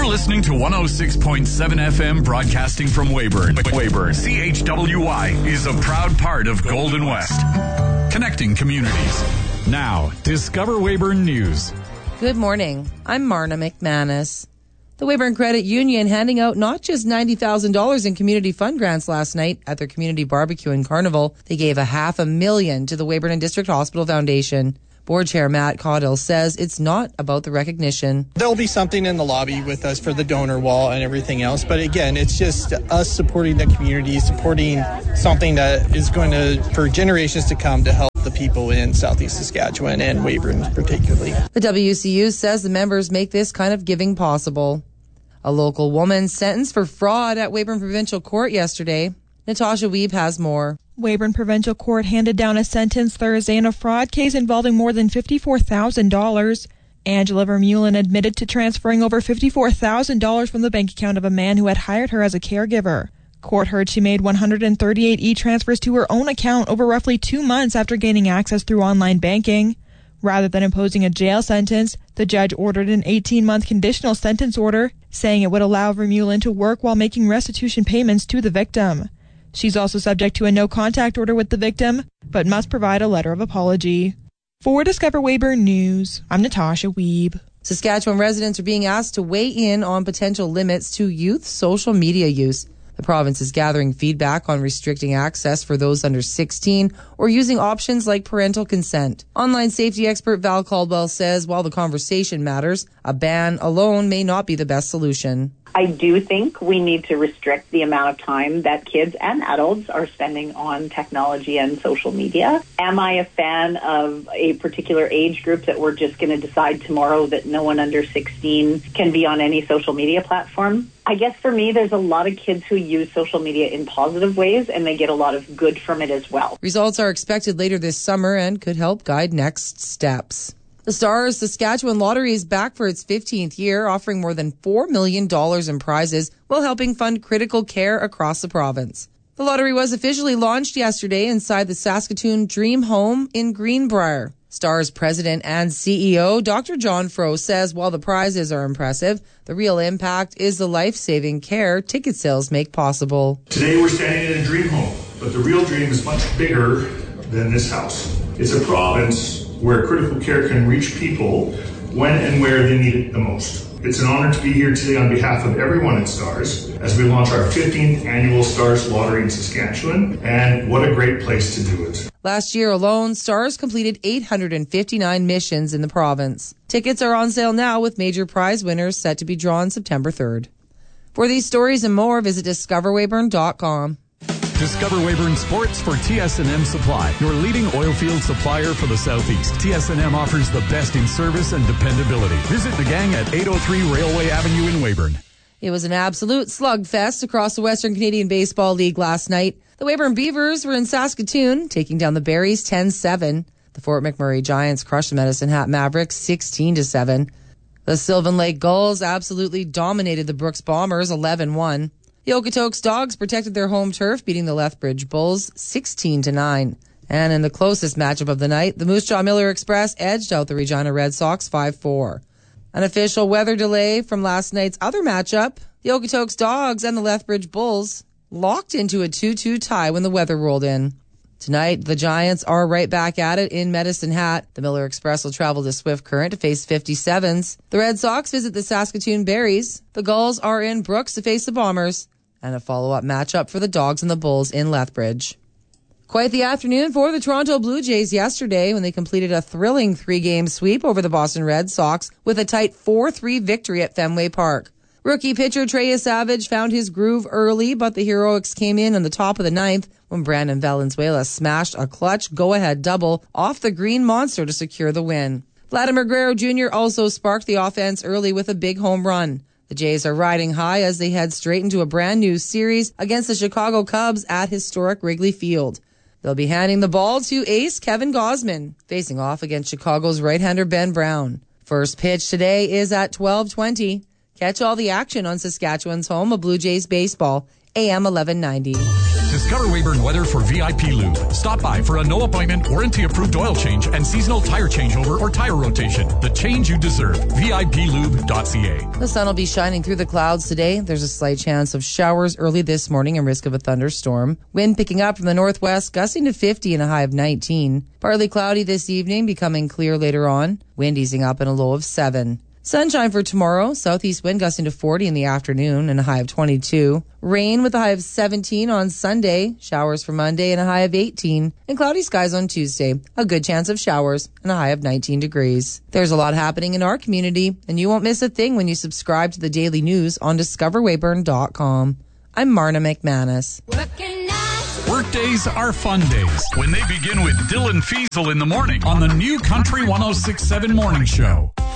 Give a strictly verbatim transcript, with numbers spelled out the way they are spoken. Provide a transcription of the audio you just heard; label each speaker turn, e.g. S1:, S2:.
S1: listening to one oh six point seven F M broadcasting from Weyburn. Weyburn. C H W Y is a proud part of Golden West. Connecting communities. Now, Discover Weyburn News.
S2: Good morning. I'm Marna McManus. The Weyburn Credit Union handing out not just ninety thousand dollars in community fund grants last night at their community barbecue and carnival. They gave a half a million to the Weyburn and District Hospital Foundation. Board Chair Matt Caudill says it's not about the recognition.
S3: There'll be something in the lobby with us for the donor wall and everything else. But again, it's just us supporting the community, supporting something that is going to, for generations to come, to help the people in Southeast Saskatchewan and Weyburn particularly.
S2: The W C U says the members make this kind of giving possible. A local woman sentenced for fraud at Weyburn Provincial Court yesterday. Natasha Wiebe has more.
S4: Weyburn Provincial Court handed down a sentence Thursday in a fraud case involving more than fifty-four thousand dollars. Angela Vermeulen admitted to transferring over fifty-four thousand dollars from the bank account of a man who had hired her as a caregiver. Court heard she made one hundred thirty-eight e-transfers to her own account over roughly two months after gaining access through online banking. Rather than imposing a jail sentence, the judge ordered an eighteen-month conditional sentence order, saying it would allow Vermeulen to work while making restitution payments to the victim. She's also subject to a no-contact order with the victim, but must provide a letter of apology. For Discover Weyburn News, I'm Natasha Wiebe.
S2: Saskatchewan residents are being asked to weigh in on potential limits to youth social media use. The province is gathering feedback on restricting access for those under sixteen or using options like parental consent. Online safety expert Val Caldwell says while the conversation matters, a ban alone may not be the best solution.
S5: I do think we need to restrict the amount of time that kids and adults are spending on technology and social media. Am I a fan of a particular age group that we're just going to decide tomorrow that no one under sixteen can be on any social media platform? I guess for me, there's a lot of kids who use social media in positive ways, and they get a lot of good from it as well.
S2: Results are expected later this summer and could help guide next steps. The Stars Saskatchewan Lottery is back for its fifteenth year, offering more than four million dollars in prizes while helping fund critical care across the province. The lottery was officially launched yesterday inside the Saskatoon Dream Home in Greenbrier. Stars president and C E O Doctor John Froh says while the prizes are impressive, the real impact is the life-saving care ticket sales make possible.
S6: Today we're standing in a dream home, but the real dream is much bigger than this house. It's a province where critical care can reach people when and where they need it the most. It's an honor to be here today on behalf of everyone at Stars as we launch our fifteenth annual Stars Lottery in Saskatchewan, and what a great place to do it.
S2: Last year alone, Stars completed eight hundred fifty-nine missions in the province. Tickets are on sale now with major prize winners set to be drawn September third. For these stories and more, visit discover weyburn dot com.
S1: Discover Weyburn Sports for T S and M Supply, your leading oilfield supplier for the Southeast. T S and M offers the best in service and dependability. Visit the gang at eight oh three Railway Avenue in Weyburn.
S2: It was an absolute slugfest across the Western Canadian Baseball League last night. The Weyburn Beavers were in Saskatoon, taking down the Berries ten seven. The Fort McMurray Giants crushed the Medicine Hat Mavericks sixteen to seven. The Sylvan Lake Gulls absolutely dominated the Brooks Bombers eleven one. The Okotoks Dogs protected their home turf, beating the Lethbridge Bulls sixteen to nine. And in the closest matchup of the night, the Moose Jaw Miller Express edged out the Regina Red Sox five four. An official weather delay from last night's other matchup, the Okotoks Dogs and the Lethbridge Bulls locked into a two two tie when the weather rolled in. Tonight, the Giants are right back at it in Medicine Hat. The Miller Express will travel to Swift Current to face fifty-sevens. The Red Sox visit the Saskatoon Berries. The Gulls are in Brooks to face the Bombers. And a follow-up matchup for the Dogs and the Bulls in Lethbridge. Quite the afternoon for the Toronto Blue Jays yesterday when they completed a thrilling three-game sweep over the Boston Red Sox with a tight four three victory at Fenway Park. Rookie pitcher Trey Savage found his groove early, but the Heroics came in on the top of the ninth when Brandon Valenzuela smashed a clutch go-ahead double off the Green Monster to secure the win. Vladimir Guerrero Junior also sparked the offense early with a big home run. The Jays are riding high as they head straight into a brand new series against the Chicago Cubs at historic Wrigley Field. They'll be handing the ball to ace Kevin Gausman, facing off against Chicago's right-hander Ben Brown. First pitch today is at twelve twenty. Catch all the action on Saskatchewan's home of Blue Jays baseball, A M eleven ninety.
S1: Discover Weyburn weather for V I P Lube. Stop by for a no appointment, warranty-approved oil change and seasonal tire changeover or tire rotation. The change you deserve. V I P lube dot c a.
S2: The sun will be shining through the clouds today. There's a slight chance of showers early this morning and risk of a thunderstorm. Wind picking up from the northwest, gusting to fifty and a high of nineteen. Partly cloudy this evening, becoming clear later on. Wind easing up and a low of seven. Sunshine for tomorrow. Southeast wind gusting to forty in the afternoon and a high of twenty-two. Rain with a high of seventeen on Sunday. Showers for Monday and a high of eighteen. And cloudy skies on Tuesday. A good chance of showers and a high of nineteen degrees. There's a lot happening in our community, and you won't miss a thing when you subscribe to the daily news on discover weyburn dot com. I'm Marna McManus.
S1: Workdays are fun days when they begin with Dylan Fiesel in the morning on the new Country one oh six point seven Morning Show.